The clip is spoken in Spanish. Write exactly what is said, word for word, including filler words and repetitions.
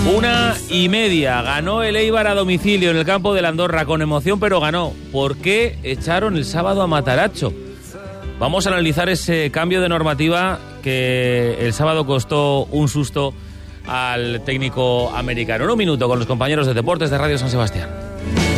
Una y media. Ganó el Eibar a domicilio en el campo del Andorra con emoción, pero ganó. ¿Por qué echaron el sábado a Matarazzo? Vamos a analizar ese cambio de normativa que el sábado costó un susto al técnico americano. En un minuto con los compañeros de Deportes de Radio San Sebastián.